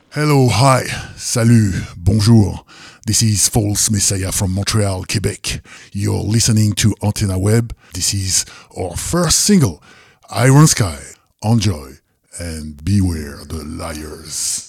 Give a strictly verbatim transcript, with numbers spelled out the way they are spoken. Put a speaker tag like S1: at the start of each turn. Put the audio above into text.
S1: Hello, hi, salut, bonjour. This is False Messiah from Montreal, Quebec. You're listening to Antenna Web. This is our first single, Iron Sky. Enjoy and beware the liars.